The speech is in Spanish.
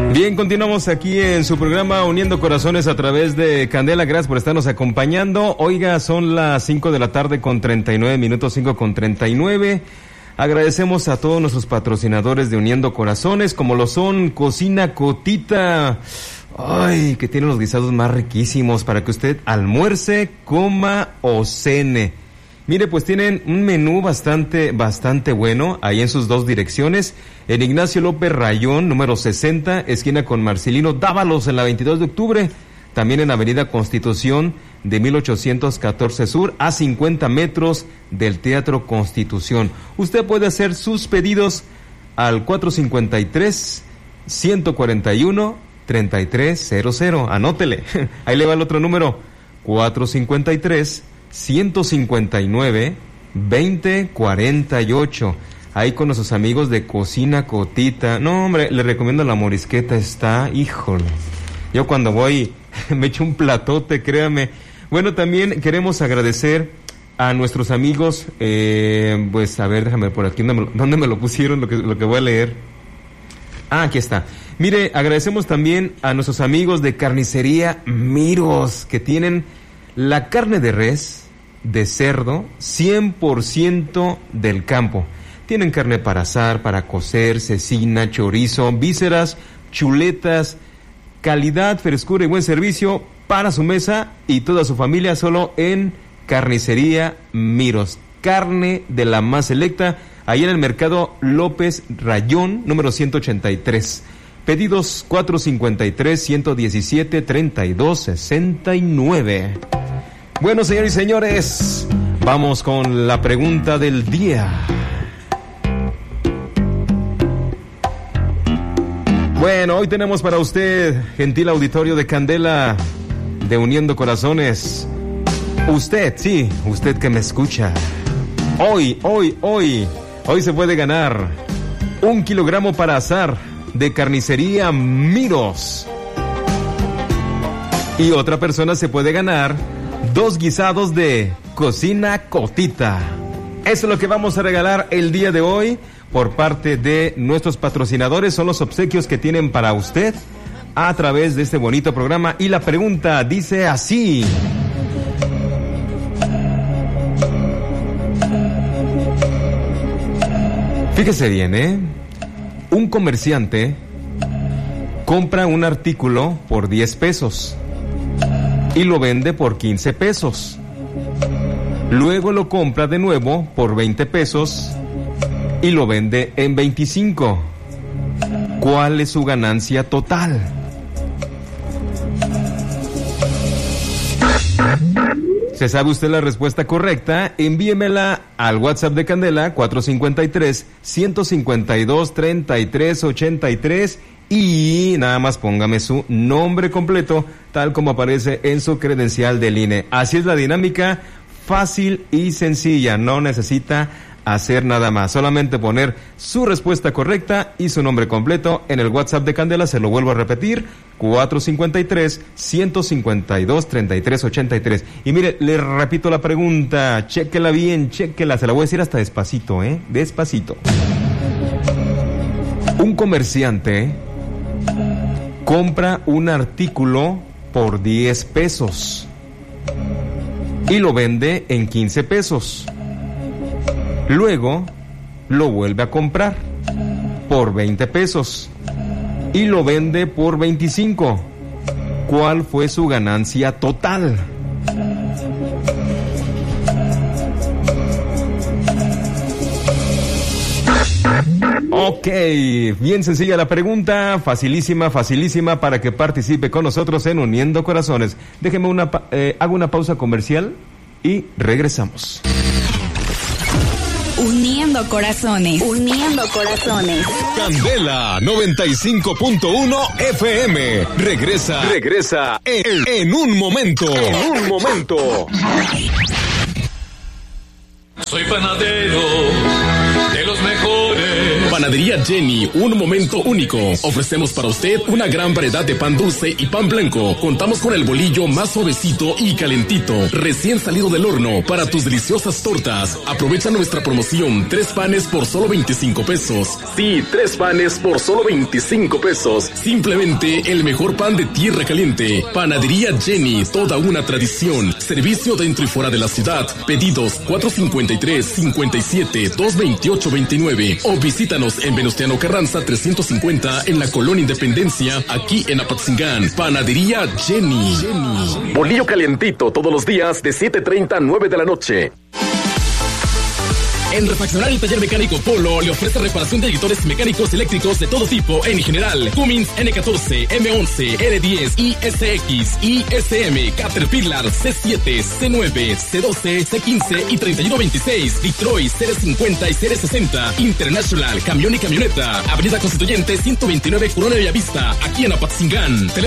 Bien, continuamos aquí en su programa Uniendo Corazones a través de Candela. Gracias por estarnos acompañando. Oiga, son las 5 de la tarde con 39 minutos, 5:39. Agradecemos a todos nuestros patrocinadores de Uniendo Corazones, como lo son Cocina Cotita. Ay, que tiene los guisados más riquísimos para que usted almuerce, coma o cene. Mire, pues tienen un menú bastante bueno ahí en sus dos direcciones. En Ignacio López Rayón, número 60, esquina con Marcelino Dávalos, en la 22 de octubre. También en Avenida Constitución de 1814 Sur, a 50 metros del Teatro Constitución. Usted puede hacer sus pedidos al 453-141-3300. Anótele. Ahí le va el otro número. 453-159-2048. Ahí con nuestros amigos de Cocina Cotita. No, hombre, le recomiendo la morisqueta. Está, híjole. Yo cuando voy me echo un platote, créame. Bueno, también queremos agradecer a nuestros amigos. Pues a ver, déjame por aquí. ¿Dónde me lo pusieron? Lo que voy a leer. Ah, aquí está. Mire, agradecemos también a nuestros amigos de Carnicería Miros, que tienen la carne de res, de cerdo, 100% del campo. Tienen carne para asar, para cocer, cecina, chorizo, vísceras, chuletas, calidad, frescura y buen servicio para su mesa y toda su familia, solo en Carnicería Miros. Carne de la más selecta, ahí en el Mercado López Rayón, número 183. Pedidos 453-117-3269. Bueno, señores y señores, vamos con la pregunta del día. Bueno, hoy tenemos para usted, gentil auditorio de Candela, de Uniendo Corazones. Usted, sí, usted que me escucha. Hoy se puede ganar 1 kilogramo para asar de Carnicería Miros. Y otra persona se puede ganar 2 guisados de Cocina Cotita. Eso es lo que vamos a regalar el día de hoy por parte de nuestros patrocinadores. Son los obsequios que tienen para usted a través de este bonito programa. Y la pregunta dice así: fíjese bien, un comerciante compra un artículo por 10 pesos y lo vende por 15 pesos. Luego lo compra de nuevo por 20 pesos y lo vende en 25. ¿Cuál es su ganancia total? ¿Se sabe usted la respuesta correcta? Envíemela al WhatsApp de Candela, 453-152-3383, y nada más póngame su nombre completo, tal como aparece en su credencial del INE. Así es la dinámica, fácil y sencilla, no necesita hacer nada más, solamente poner su respuesta correcta y su nombre completo en el WhatsApp de Candela. Se lo vuelvo a repetir, 453-152-3383. Y mire, le repito la pregunta, chéquela bien, chéquela, se la voy a decir hasta despacito, despacito. Un comerciante compra un artículo por 10 pesos y lo vende en 15 pesos. Luego lo vuelve a comprar por 20 pesos y lo vende por 25. ¿Cuál fue su ganancia total? Ok, bien sencilla la pregunta, facilísima para que participe con nosotros en Uniendo Corazones. Déjeme hago una pausa comercial y regresamos. Uniendo corazones. Uniendo corazones. Candela 95.1 FM. Regresa en un momento. Soy panadero de los mejores. Panadería Jenny, un momento único. Ofrecemos para usted una gran variedad de pan dulce y pan blanco. Contamos con el bolillo más suavecito y calentito, recién salido del horno para tus deliciosas tortas. Aprovecha nuestra promoción, 3 panes por solo 25 pesos. Sí, 3 panes por solo 25 pesos. Simplemente el mejor pan de tierra caliente. Panadería Jenny, toda una tradición. Servicio dentro y fuera de la ciudad. Pedidos 453-57-228-29 o visítanos en Venustiano Carranza 350 en la Colonia Independencia, aquí en Apatzingán. Panadería Jenny. Bolillo calientito todos los días de 7:30 a 9 de la noche. En Refaccionario y Taller Mecánico Polo le ofrece reparación de editores mecánicos eléctricos de todo tipo en general. Cummins N14, M11, R10, ISX, ISM, Caterpillar, C7, C9, C12, C15 y 3126. Detroit, CR50 y CR60. International, camión y camioneta. Avenida Constituyente 129, Corona Bellavista, aquí en Apatzingán. Teléfono